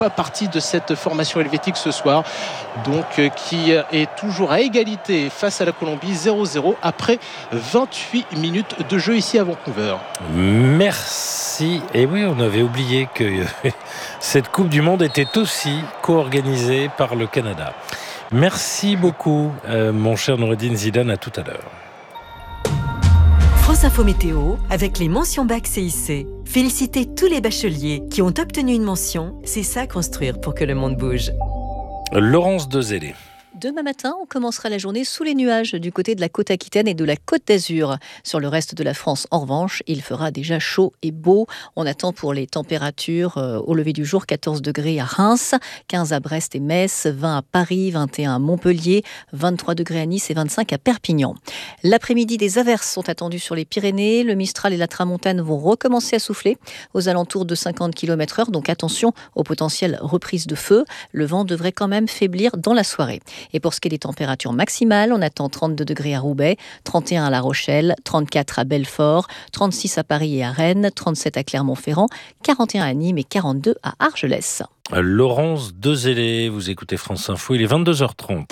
partie de cette formation helvétique ce soir, donc qui est toujours à égalité face à la Colombie, 0-0 après 28 minutes de jeu ici à Vancouver. Merci. Et oui, on avait oublié que cette Coupe du Monde était aussi co-organisée par le Canada. Merci beaucoup, mon cher Noureddine Zidane, à tout à l'heure. France Info Météo, avec les mentions bac CIC. Félicitez tous les bacheliers qui ont obtenu une mention. C'est ça construire pour que le monde bouge. Laurence Dezellé. Demain matin, on commencera la journée sous les nuages du côté de la côte aquitaine et de la côte d'Azur. Sur le reste de la France, en revanche, il fera déjà chaud et beau. On attend pour les températures au lever du jour 14 degrés à Reims, 15 à Brest et Metz, 20 à Paris, 21 à Montpellier, 23 degrés à Nice et 25 à Perpignan. L'après-midi, des averses sont attendues sur les Pyrénées. Le Mistral et la Tramontane vont recommencer à souffler aux alentours de 50 km/h. Donc attention aux potentielles reprises de feu. Le vent devrait quand même faiblir dans la soirée. Et pour ce qui est des températures maximales, on attend 32 degrés à Roubaix, 31 à La Rochelle, 34 à Belfort, 36 à Paris et à Rennes, 37 à Clermont-Ferrand, 41 à Nîmes et 42 à Argelès. Laurence Dezellé, vous écoutez France Info, il est 22h30.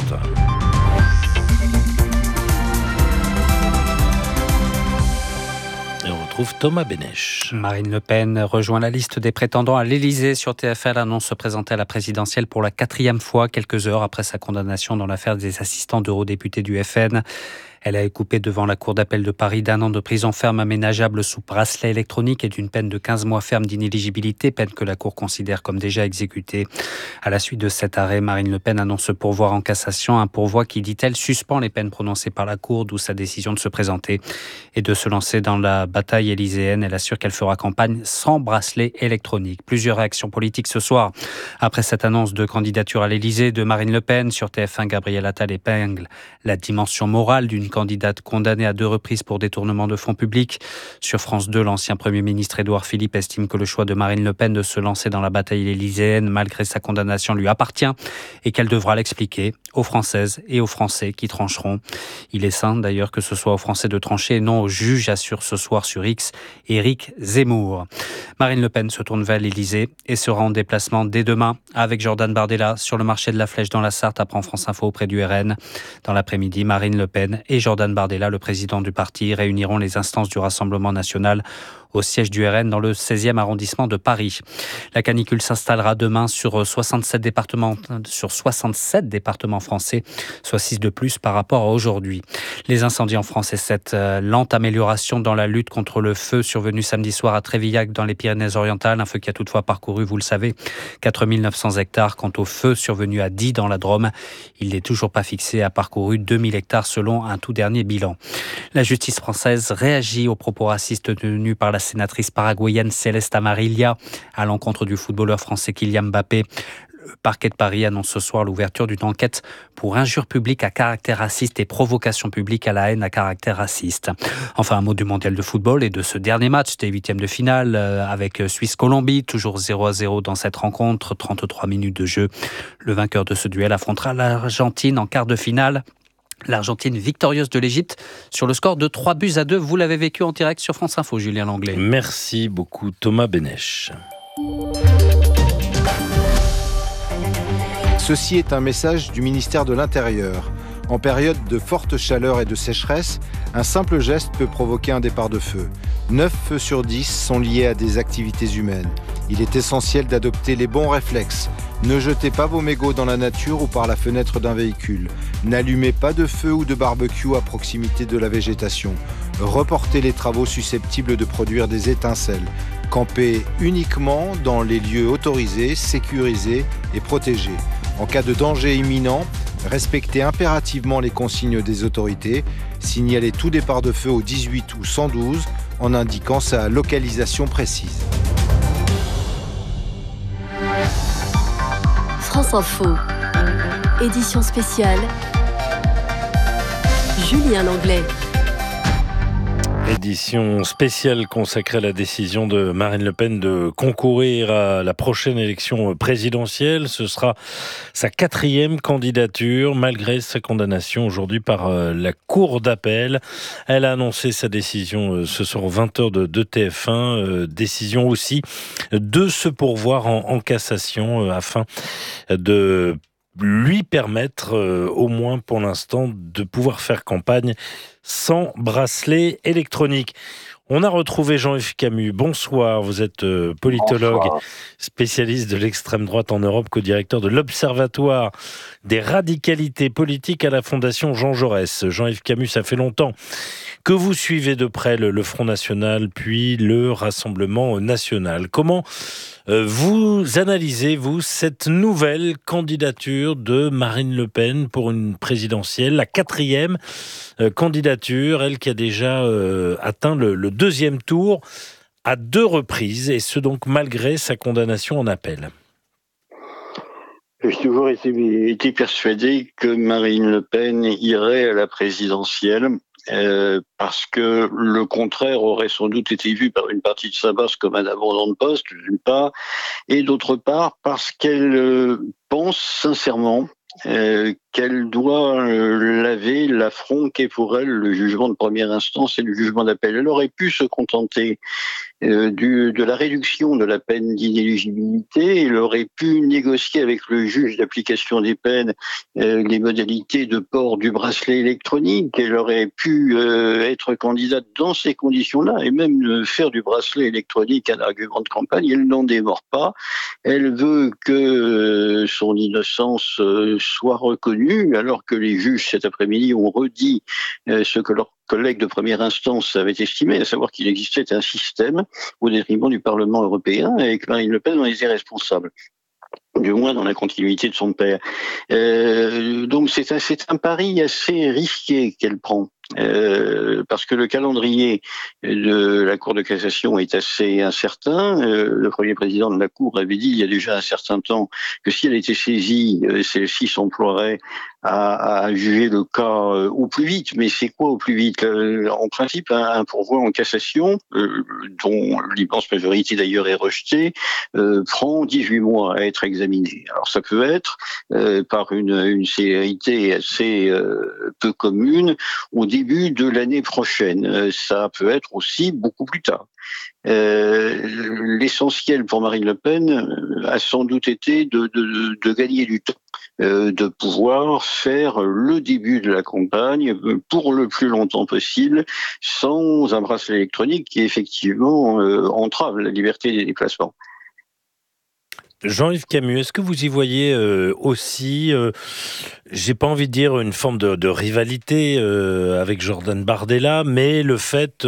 Thomas Bénèche. Marine Le Pen rejoint la liste des prétendants à l'Élysée sur TF1. Elle annonce se présenter à la présidentielle pour la 4e fois, quelques heures après sa condamnation dans l'affaire des assistants d'eurodéputés du FN. Elle a écopé devant la Cour d'appel de Paris d'1 an de prison ferme aménageable sous bracelet électronique et d'une peine de 15 mois ferme d'inéligibilité, peine que la Cour considère comme déjà exécutée. À la suite de cet arrêt, Marine Le Pen annonce pourvoir en cassation, un pourvoi qui, dit-elle, suspend les peines prononcées par la Cour, d'où sa décision de se présenter et de se lancer dans la bataille élyséenne. Elle assure qu'elle fera campagne sans bracelet électronique. Plusieurs réactions politiques ce soir. Après cette annonce de candidature à l'Élysée de Marine Le Pen, sur TF1, Gabriel Attal épingle la dimension morale d'une candidate condamnée à 2 reprises pour détournement de fonds publics. Sur France 2, l'ancien Premier ministre Édouard Philippe estime que le choix de Marine Le Pen de se lancer dans la bataille élyséenne malgré sa condamnation lui appartient et qu'elle devra l'expliquer aux Françaises et aux Français qui trancheront. Il est sain d'ailleurs que ce soit aux Français de trancher et non aux juges, assure ce soir sur X Éric Zemmour. Marine Le Pen se tourne vers l'Élysée et sera en déplacement dès demain avec Jordan Bardella sur le marché de la Flèche dans la Sarthe, apprend France Info auprès du RN. Dans l'après-midi, Marine Le Pen et Jordan Bardella, le président du parti, réuniront les instances du Rassemblement national au siège du RN dans le 16e arrondissement de Paris. La canicule s'installera demain sur 67 départements français, soit 6 de plus par rapport à aujourd'hui. Les incendies en France et cette lente amélioration dans la lutte contre le feu survenu samedi soir à Trévillac dans les Pyrénées-Orientales, un feu qui a toutefois parcouru, vous le savez, 4900 hectares. Quant au feu survenu à Die dans la Drôme, il n'est toujours pas fixé, a parcouru 2000 hectares selon un tout dernier bilan. La justice française réagit aux propos racistes tenus par la sénatrice paraguayenne Céleste Amarilla à l'encontre du footballeur français Kylian Mbappé. Le parquet de Paris annonce ce soir l'ouverture d'une enquête pour injure publique à caractère raciste et provocation publique à la haine à caractère raciste. Enfin, un mot du mondial de football et de ce dernier match des 8e de finale avec Suisse-Colombie, toujours 0-0 dans cette rencontre, 33 minutes de jeu. Le vainqueur de ce duel affrontera l'Argentine en quart de finale. L'Argentine victorieuse de l'Égypte sur le score de 3-2. Vous l'avez vécu en direct sur France Info, Julien Langlais. Merci beaucoup, Thomas Bénèche. Ceci est un message du ministère de l'Intérieur. En période de forte chaleur et de sécheresse, un simple geste peut provoquer un départ de feu. 9 feux sur 10 sont liés à des activités humaines. Il est essentiel d'adopter les bons réflexes. Ne jetez pas vos mégots dans la nature ou par la fenêtre d'un véhicule. N'allumez pas de feu ou de barbecue à proximité de la végétation. Reportez les travaux susceptibles de produire des étincelles. Campez uniquement dans les lieux autorisés, sécurisés et protégés. En cas de danger imminent, respectez impérativement les consignes des autorités. Signalez tout départ de feu au 18 ou 112 en indiquant sa localisation précise. France Info, édition spéciale, Julien Langlais. Édition spéciale consacrée à la décision de Marine Le Pen de concourir à la prochaine élection présidentielle. Ce sera sa 4e candidature, malgré sa condamnation aujourd'hui par la Cour d'appel. Elle a annoncé sa décision ce soir aux 20h de TF1. Décision aussi de se pourvoir en cassation afin de lui permettre, au moins pour l'instant, de pouvoir faire campagne sans bracelet électronique. On a retrouvé Jean-Yves Camus. Bonsoir, vous êtes politologue, spécialiste de l'extrême droite en Europe, co-directeur de l'Observatoire des radicalités politiques à la Fondation Jean Jaurès. Jean-Yves Camus, ça fait longtemps que vous suivez de près le Front National, puis le Rassemblement National. Comment vous analysez, vous, cette nouvelle candidature de Marine Le Pen pour une présidentielle, la 4e candidature, elle qui a déjà atteint le 2e tour à 2 reprises, et ce donc malgré sa condamnation en appel? J'ai toujours été persuadé que Marine Le Pen irait à la présidentielle. Parce que le contraire aurait sans doute été vu par une partie de sa base comme un abandon de poste, d'une part, et d'autre part parce qu'elle pense sincèrement qu'elle doit laver l'affront qu'est pour elle le jugement de première instance et le jugement d'appel. Elle aurait pu se contenter de la réduction de la peine d'inéligibilité. Elle aurait pu négocier avec le juge d'application des peines les modalités de port du bracelet électronique. Elle aurait pu être candidate dans ces conditions-là et même faire du bracelet électronique un argument de campagne. Elle n'en démord pas. Elle veut que son innocence soit reconnue, alors que les juges cet après-midi ont redit ce que leurs collègues de première instance avaient estimé, à savoir qu'il existait un système au détriment du Parlement européen et que Marine Le Pen en était responsable, du moins dans la continuité de son père. Donc c'est un pari assez risqué qu'elle prend. Parce que le calendrier de la Cour de cassation est assez incertain. Le premier président de la Cour avait dit il y a déjà un certain temps que si elle était saisie, celle-ci s'emploierait à juger le cas au plus vite. Mais c'est quoi au plus vite? En principe, un pourvoi en cassation, dont l'immense majorité d'ailleurs est rejetée, prend 18 mois à être examiné. Alors ça peut être par une célérité assez peu commune au début de l'année prochaine. Ça peut être aussi beaucoup plus tard. L'essentiel pour Marine Le Pen a sans doute été de gagner du temps, de pouvoir faire le début de la campagne pour le plus longtemps possible sans un bracelet électronique qui effectivement entrave la liberté des déplacements. Jean-Yves Camus, est-ce que vous y voyez aussi, j'ai pas envie de dire une forme de rivalité avec Jordan Bardella, mais le fait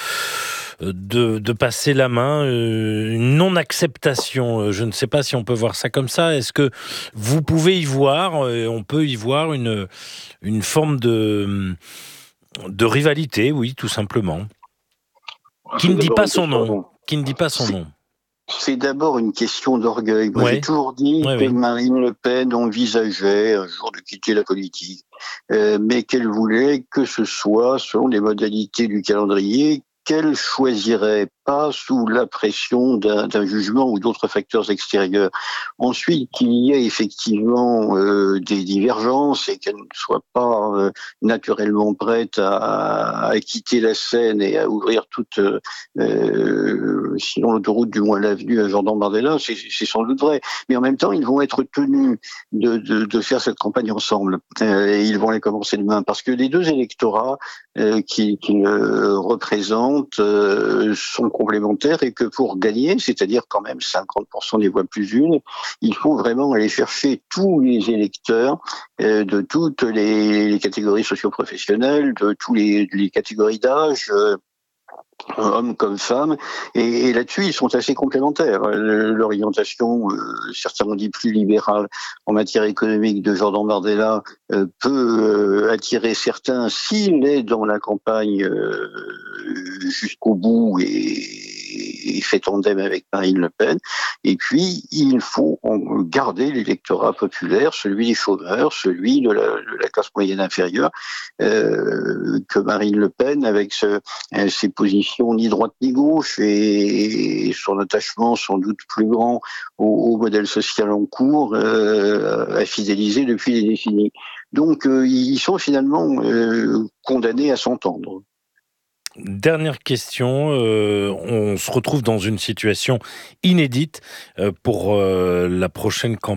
de passer la main, une non-acceptation, je ne sais pas si on peut voir ça comme ça. Est-ce que vous pouvez y voir, on peut y voir une forme de rivalité, oui, tout simplement, qui ne dit pas son nom, C'est d'abord une question d'orgueil. Moi, j'ai toujours dit que Marine Le Pen envisageait un jour de quitter la politique, mais qu'elle voulait que ce soit selon les modalités du calendrier qu'elle choisirait, pas sous la pression d'un jugement ou d'autres facteurs extérieurs. Ensuite, qu'il y ait effectivement des divergences et qu'elle ne soit pas naturellement prête à quitter la scène et à ouvrir toute, sinon l'autoroute, du moins l'avenue à Jordan Bardella, c'est sans doute vrai. Mais en même temps, ils vont être tenus de faire cette campagne ensemble. Et ils vont les commencer demain. Parce que les deux électorats qui représentent sont complémentaires et que pour gagner, c'est-à-dire quand même 50% des voix plus une, il faut vraiment aller chercher tous les électeurs de toutes les catégories socio-professionnelles, de toutes les catégories d'âge, hommes comme femmes, et là-dessus ils sont assez complémentaires. L'orientation, certains ont dit plus libérale en matière économique de Jordan Bardella peut attirer certains s'il est dans la campagne jusqu'au bout et fait tandem avec Marine Le Pen. Et puis, il faut garder l'électorat populaire, celui des chômeurs, celui de la classe moyenne inférieure, que Marine Le Pen, avec ses positions ni droite ni gauche et son attachement sans doute plus grand au modèle social en cours, a fidélisé depuis des décennies. Donc, ils sont finalement condamnés à s'entendre. Dernière question, on se retrouve dans une situation inédite pour la prochaine campagne